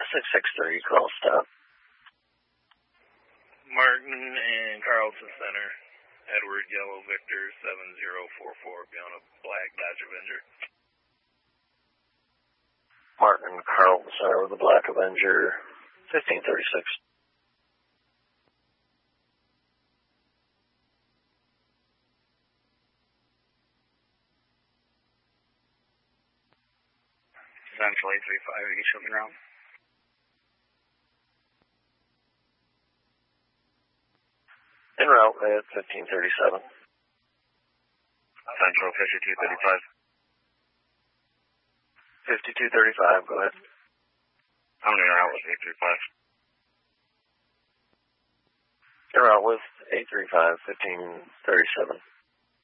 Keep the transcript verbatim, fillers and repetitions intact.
six six three, call stop. Martin and Carlson Center, Edward Yellow Victor seven zero four four, be on a black Dodge Avenger. Martin and Carlson Center with a black Avenger, fifteen thirty-six. Central eight three five, you show me around. En route at fifteen thirty-seven. Central fifty-two thirty-five. fifty-two thirty-five, go ahead. I'm en route with eight three five. En route with eight three five, fifteen thirty-seven.